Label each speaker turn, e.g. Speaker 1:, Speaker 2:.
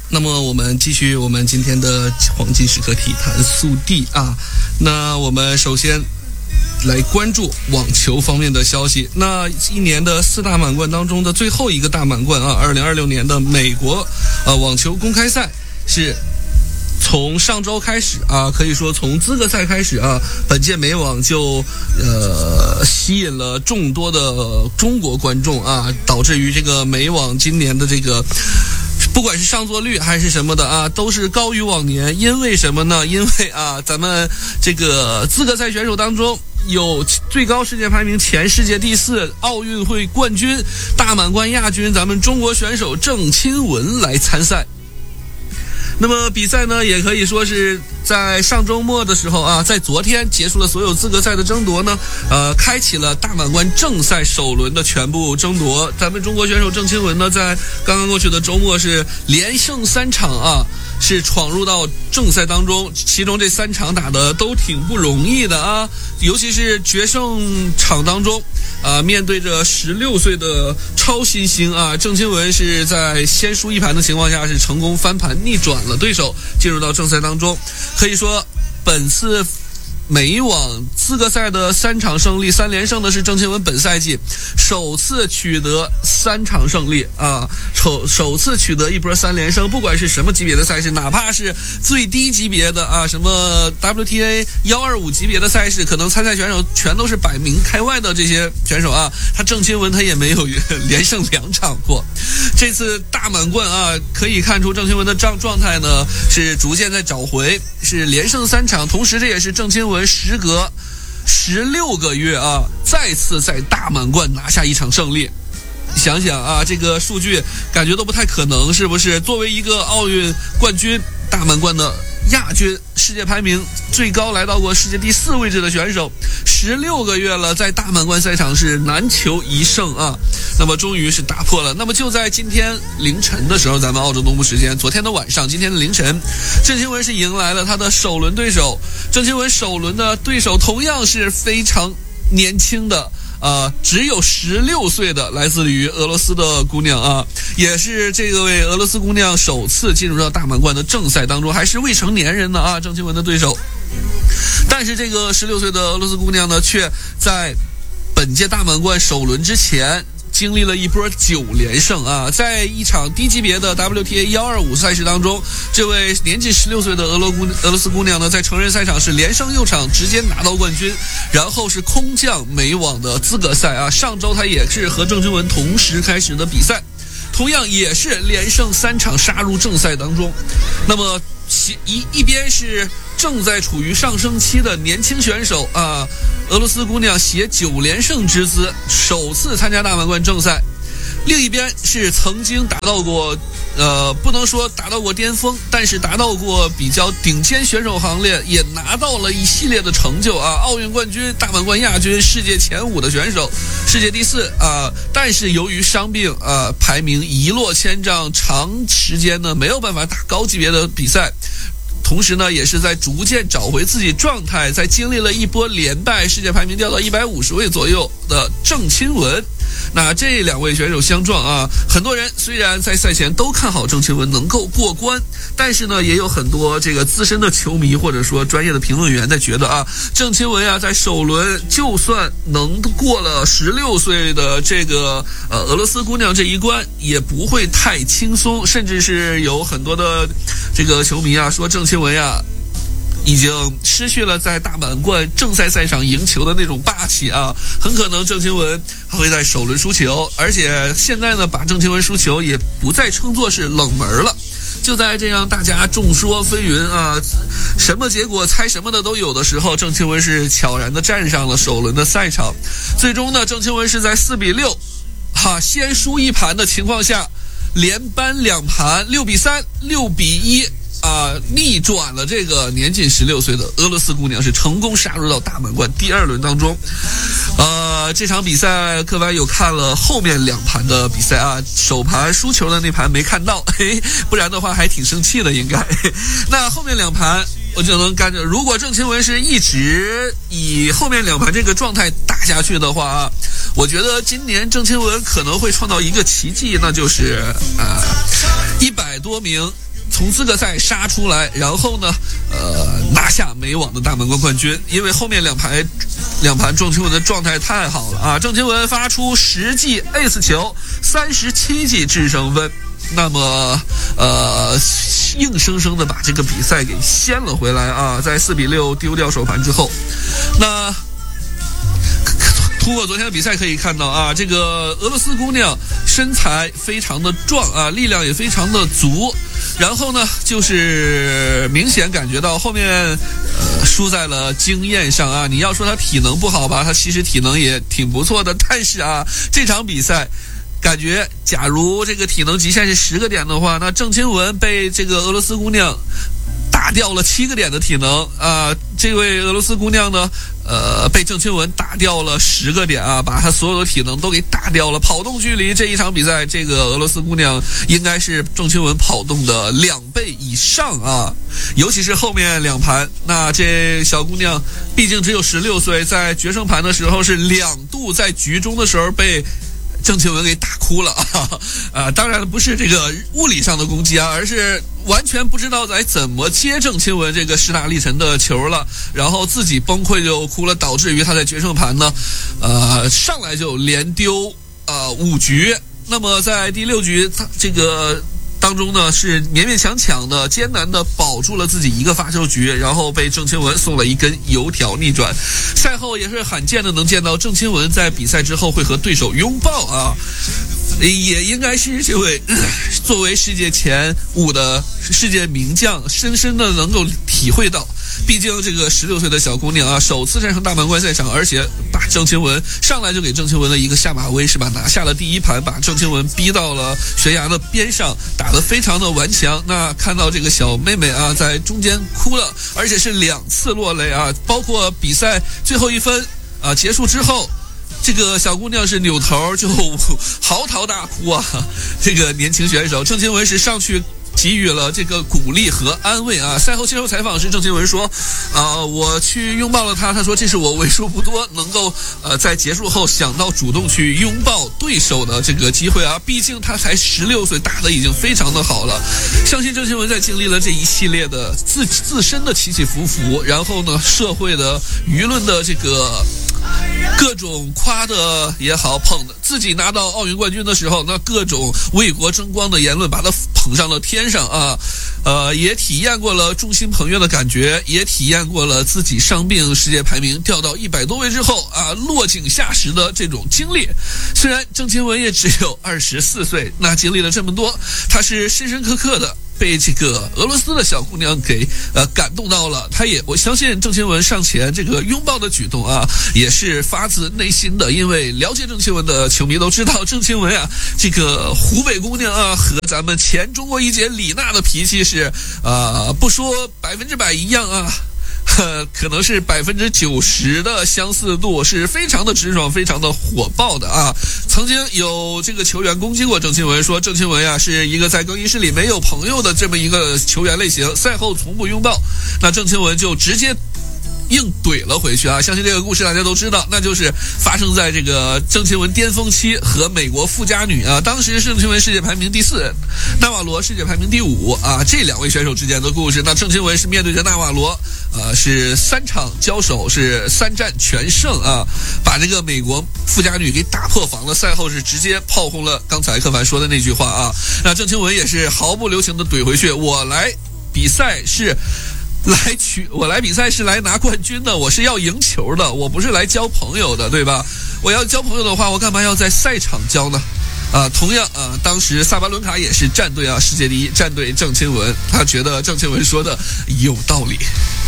Speaker 1: 那么我们继续我们今天的黄金时刻体坛速递啊。那我们首先来关注网球方面的消息。那一年的4大满贯当中的最后一个大满贯啊，2026年的美国网球公开赛是从上周开始啊，可以说从资格赛开始啊，本届美网就吸引了众多的中国观众啊，导致于这个美网今年的这个不管是上座率还是什么的啊，都是高于往年。因为什么呢？因为啊，咱们这个资格赛选手当中有最高世界排名前世界第4、奥运会冠军、大满贯亚军，咱们中国选手郑钦文来参赛。那么比赛呢，也可以说是在上周末的时候啊，在昨天结束了所有资格赛的争夺呢，开启了大满贯正赛首轮的全部争夺。咱们中国选手郑钦文呢，在刚刚过去的周末是连胜3场啊，是闯入到正赛当中，其中这3场打的都挺不容易的啊，尤其是决胜场当中面对着16岁的超新星啊，郑钦文是在先输1盘的情况下是成功翻盘逆转了对手，进入到正赛当中。可以说本次美网资格赛的3场胜利，3连胜的是郑钦文本赛季首次取得3场胜利啊，首次取得一波3连胜。不管是什么级别的赛事，哪怕是最低级别的啊，什么 WTA 125级别的赛事，可能参赛选手全都是百名开外的这些选手啊，郑钦文他也没有连胜2场过。这次大满贯啊，可以看出郑钦文的状态呢是逐渐在找回，是连胜3场，同时这也是郑钦文时隔16个月啊，再次在大满贯拿下1场胜利。想想啊，这个数据感觉都不太可能，是不是？作为一个奥运冠军、大满贯的亚军，世界排名最高来到过世界第4位置的选手，16个月了，在大满贯赛场是难求一胜啊。那么终于是打破了。那么就在今天凌晨的时候，咱们澳洲东部时间，昨天的晚上，今天的凌晨，郑钦文是迎来了他的首轮对手。郑钦文首轮的对手同样是非常年轻的。只有16岁的来自于俄罗斯的姑娘啊，也是这位俄罗斯姑娘首次进入到大满贯的正赛当中，还是未成年人呢啊，郑钦文的对手。但是这个16岁的俄罗斯姑娘呢，却在本届大满贯首轮之前经历了一波9连胜啊！在一场低级别的 WTA 125赛事当中，这位年仅16岁的俄罗斯姑娘呢，在成人赛场是连胜6场，直接拿到冠军，然后是空降美网的资格赛啊！上周她也是和郑钦文同时开始的比赛，同样也是连胜3场杀入正赛当中。那么一边是正在处于上升期的年轻选手啊，俄罗斯姑娘携9连胜之姿首次参加大满贯正赛，另一边是曾经达到过不能说达到过巅峰，但是达到过比较顶尖选手行列，也拿到了一系列的成就啊，奥运冠军、大满贯亚军、世界前5的选手，世界第4啊，但是由于伤病啊，排名一落千丈，长时间呢没有办法打高级别的比赛。同时呢，也是在逐渐找回自己状态，在经历了一波连败，世界排名掉到150位左右的郑钦文。那这2位选手相撞啊，很多人虽然在赛前都看好郑钦文能够过关，但是呢，也有很多这个资深的球迷或者说专业的评论员在觉得啊，郑钦文啊，在首轮就算能过了16岁的这个俄罗斯姑娘这一关，也不会太轻松，甚至是有很多的这个球迷啊说郑钦文呀，已经失去了在大满贯正赛赛场赢球的那种霸气啊，很可能郑钦文会在首轮输球，而且现在呢，把郑钦文输球也不再称作是冷门了。就在这样大家众说纷纭啊，什么结果猜什么的都有的时候，郑钦文是悄然的站上了首轮的赛场。最终呢，郑钦文是在4-6先输1盘的情况下，连扳2盘，6-3、6-1逆转了这个年仅16岁的俄罗斯姑娘，是成功杀入到大满贯第2轮当中。这场比赛柯凡有看了后面2盘的比赛啊，首盘输球的那盘没看到，不然的话还挺生气的应该。那后面2盘我就能感觉，如果郑钦文是一直以后面2盘这个状态打下去的话，我觉得今年郑钦文可能会创造一个奇迹，那就是100多名从资格赛杀出来，然后呢拿下美网的大满贯冠军。因为后面两盘郑钦文的状态太好了啊！郑钦文发出10记 ace 球，37记制胜分，那么硬生生的把这个比赛给掀了回来啊！在4-6丢掉首盘之后，那通过昨天的比赛可以看到啊，这个俄罗斯姑娘身材非常的壮啊，力量也非常的足，然后呢就是明显感觉到后面输在了经验上啊。你要说她体能不好吧，她其实体能也挺不错的，但是啊这场比赛感觉假如这个体能极限是10个点的话，那郑钦文被这个俄罗斯姑娘打掉了7个点的体能啊！这位俄罗斯姑娘呢，被郑钦文打掉了10个点啊，把她所有的体能都给打掉了。跑动距离这一场比赛，这个俄罗斯姑娘应该是郑钦文跑动的2倍以上啊！尤其是后面2盘，那这小姑娘毕竟只有16岁，在决胜盘的时候是2度在局中的时候被郑钦文给打哭了啊！当然不是这个物理上的攻击啊，而是完全不知道该怎么接郑钦文这个势大力沉的球了，然后自己崩溃就哭了，导致于他在决胜盘呢，上来就连丢5局。那么在第6局，他这个当中呢是勉勉强强的艰难的保住了自己一个发球局，然后被郑钦文送了一根油条逆转。赛后也是罕见的能见到郑钦文在比赛之后会和对手拥抱啊，也应该是这位作为世界前5的世界名将深深的能够体会到，毕竟这个16岁的小姑娘啊，首次站上大满贯赛场，而且把郑钦文上来就给郑钦文的一个下马威是吧，拿下了第1盘，把郑钦文逼到了悬崖的边上，打得非常的顽强。那看到这个小妹妹啊在中间哭了，而且是2次落泪啊，包括比赛最后1分结束之后，这个小姑娘是扭头就嚎啕大哭啊！这个年轻选手郑钦文是上去给予了这个鼓励和安慰啊。赛后接受采访时，郑钦文说我去拥抱了她，他说这是我为数不多能够在结束后想到主动去拥抱对手的这个机会啊，毕竟他才16岁，打得已经非常的好了。相信郑钦文在经历了这一系列的自身的起起伏伏，然后呢社会的舆论的这个各种夸的也好，捧的自己拿到奥运冠军的时候，那各种为国争光的言论把他捧上了天上啊！也体验过了众星捧月的感觉，也体验过了自己伤病世界排名掉到100多位之后啊落井下石的这种经历。虽然郑钦文也只有24岁，那经历了这么多，他是深深刻刻的被这个俄罗斯的小姑娘给感动到了。我相信郑钦文上前这个拥抱的举动啊，也是发自内心的。因为了解郑钦文的球迷都知道，郑钦文啊，这个湖北姑娘啊，和咱们前中国一姐李娜的脾气是不说100%一样啊，可能是90%的相似度，是非常的直爽，非常的火爆的啊。曾经有这个球员攻击过郑钦文，说郑钦文呀是一个在更衣室里没有朋友的这么一个球员类型，赛后从不拥抱。那郑钦文就直接硬怼了回去啊！相信这个故事大家都知道，那就是发生在这个郑钦文巅峰期和美国富家女啊，当时郑钦文世界排名第4，纳瓦罗世界排名第5啊，这2位选手之间的故事。那郑钦文是面对着纳瓦罗，是3场交手是3战全胜啊，把这个美国富家女给打破防了。赛后是直接炮轰了刚才柯凡说的那句话啊。那郑钦文也是毫不留情的怼回去，我来比赛是来拿冠军的，我是要赢球的，我不是来交朋友的，对吧？我要交朋友的话，我干嘛要在赛场交呢？同样当时萨巴伦卡也是站队世界第1，站队郑钦文，他觉得郑钦文说的有道理。